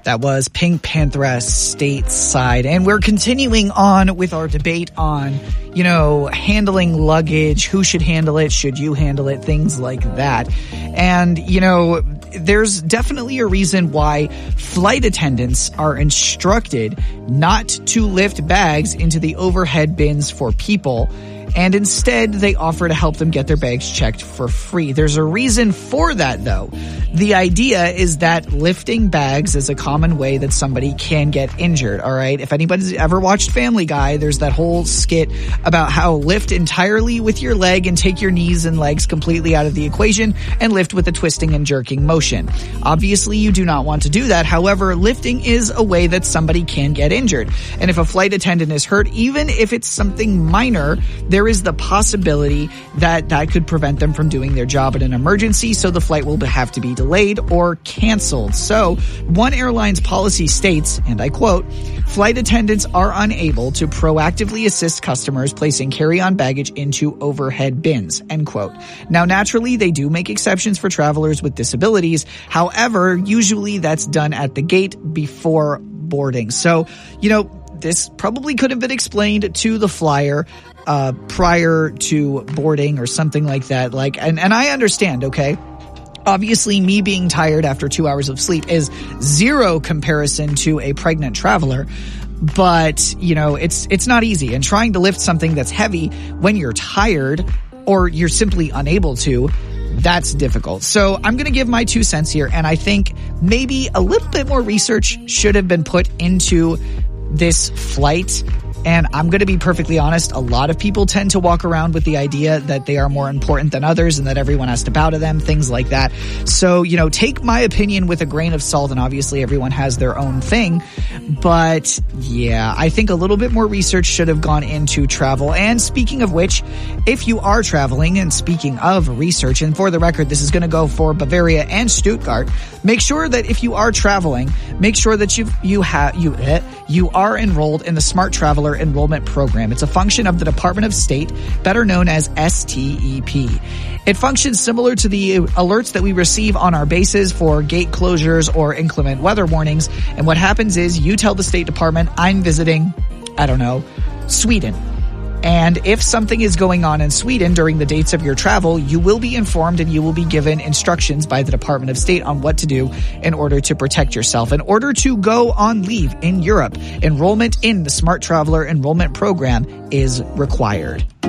That was Pink Panther Stateside. And we're continuing on with our debate on, handling luggage, who should handle it, should you handle it, things like that. And, there's definitely a reason why flight attendants are instructed not to lift bags into the overhead bins for people, and instead they offer to help them get their bags checked for free. There's a reason for that, though. The idea is that lifting bags is a common way that somebody can get injured, all right? If anybody's ever watched Family Guy, there's that whole skit about how lift entirely with your leg and take your knees and legs completely out of the equation and lift with a twisting and jerking motion. Obviously, you do not want to do that. However, lifting is a way that somebody can get injured. And if a flight attendant is hurt, even if it's something minor, there is the possibility that that could prevent them from doing their job in an emergency, so the flight will have to be delayed or canceled. So, one airline's policy states, and I quote, "Flight attendants are unable to proactively assist customers placing carry-on baggage into overhead bins," end quote. Now, naturally, they do make exceptions for travelers with disabilities. However, usually that's done at the gate before boarding. So, this probably could have been explained to the flyer prior to boarding or something like that. And I understand, okay? Obviously, me being tired after 2 hours of sleep is zero comparison to a pregnant traveler. But, it's not easy. And trying to lift something that's heavy when you're tired or you're simply unable to, that's difficult. So I'm going to give my 2 cents here. And I think maybe a little bit more research should have been put into this flight. And I'm going to be perfectly honest, a lot of people tend to walk around with the idea that they are more important than others and that everyone has to bow to them, things like that. So, take my opinion with a grain of salt, and obviously everyone has their own thing. But yeah, I think a little bit more research should have gone into travel. And speaking of which, if you are traveling, and speaking of research, and for the record, this is going to go for Bavaria and Stuttgart, make sure that if you are traveling, make sure that you are enrolled in the Smart Traveler Enrollment Program. It's a function of the Department of State, better known as STEP. It functions similar to the alerts that we receive on our bases for gate closures or inclement weather warnings. And what happens is you tell the State Department, I'm visiting, Sweden. And if something is going on in Sweden during the dates of your travel, you will be informed and you will be given instructions by the Department of State on what to do in order to protect yourself. In order to go on leave in Europe, enrollment in the Smart Traveler Enrollment Program is required.